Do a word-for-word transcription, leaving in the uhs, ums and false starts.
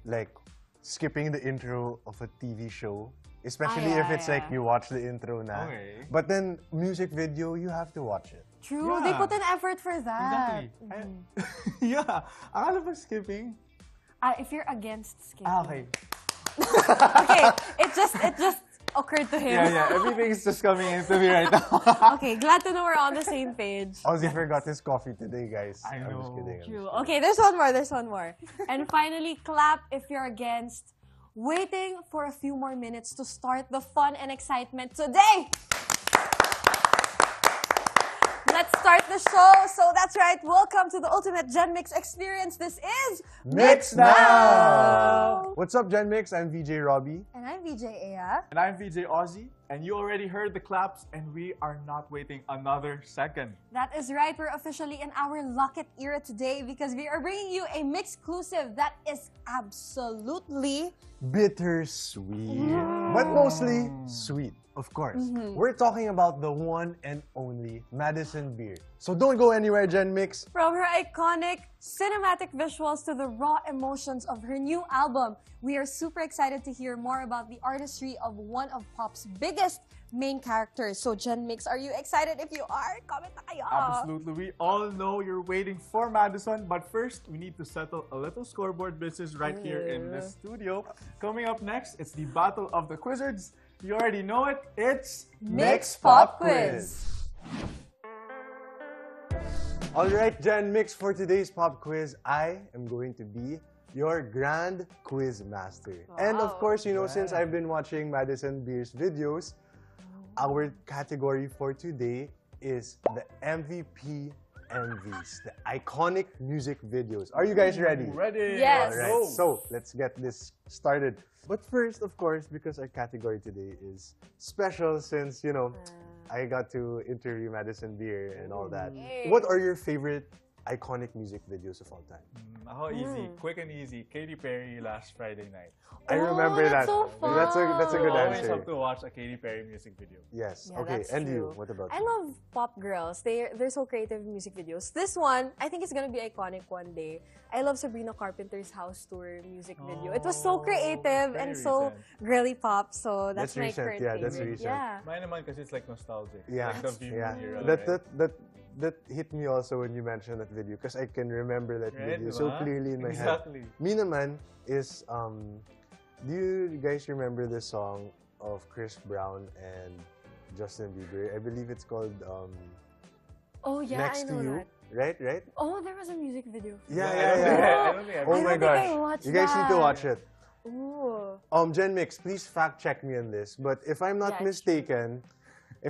like skipping the intro of a T V show, especially Ah, yeah, if it's yeah. like you watch the intro na. Okay. But then music video, you have to watch it. True, Yeah. they put an effort for that. Exactly. I- yeah. Akala ba skipping? Ah, if you're against skipping. Ah, okay. Okay, it just it just occurred to him. Yeah, yeah. Everything's just coming into me right now. Okay, glad to know we're on the same page. Ozzy forgot his coffee today, guys. I I'm just know. kidding. I'm True. just kidding. Okay, there's one more, there's one more. And finally, clap if you're against waiting for a few more minutes to start the fun and excitement today. Let's start the show. So that's right. Welcome to the Ultimate Gen Mix Experience. This is Mix Now! What's up, Gen Mix? I'm V J Robbie. And I'm V J Aya. And I'm V J Ozzy. And you already heard the claps, and we are not waiting another second. That is right. We're officially in our Lock It era today because we are bringing you a mix-clusive that is absolutely Bittersweet. But mostly sweet, of course. We're talking about the one and only Madison Beer. So don't go anywhere, Gen Mix. from her iconic cinematic visuals to the raw emotions of her new album. We are super excited to hear more about the artistry of one of pop's biggest main characters. So Gen Mix, are you excited? If you are, comment na kayo. Absolutely. We all know you're waiting for Madison, but first, we need to settle a little scoreboard business right here in the studio. Coming up next, it's the Battle of the Quizzards. You already know it. It's Mix Pop Quiz. Alright, Gen Mix, for today's pop quiz, I am going to be your grand quiz master. And of Wow. course, you know, since I've been watching Madison Beer's videos, our category for today is the M V P M Vs, the iconic music videos. Are you guys ready? Ready. Yes. Alright, Go. so let's get this started. But first, of course, because our category today is special since, you know, I got to interview Madison Beer and all that. Yay. What are your favorite iconic music videos of all time? Mm, Ako, easy. Quick and easy. Katy Perry last Friday night. I Oh, remember that's that. so That's a that's a You good always answer. have to watch a Katy Perry music video. Yes. Yeah, okay. that's And you? true. What about I you? love pop girls. They they're so creative in music videos. This one, I think it's gonna be iconic one day. I love Sabrina Carpenter's house tour music video. It was so Oh, creative very and so recent. girly pop. So that's, That's my recent. current Yeah, that's favorite. recent. Yeah. Mine naman kasi it's like nostalgic. Yeah. Like the Vivo Yeah. era, That right? that that that hit me also when you mentioned that video because I can remember that Right, video so diba? clearly in my Exactly. head. Me naman is um do you guys remember the song of Chris Brown and Justin Bieber? I believe it's called um Oh yeah, Next I know to You. that. Right, right? Oh, there was a music video. Yeah, I yeah, don't think I- yeah. I don't think I Oh I my don't think I gosh. watched You guys need to that. watch it. Ooh. Um, Gen Mix, please fact check me on this. But if I'm not Yeah, it's mistaken,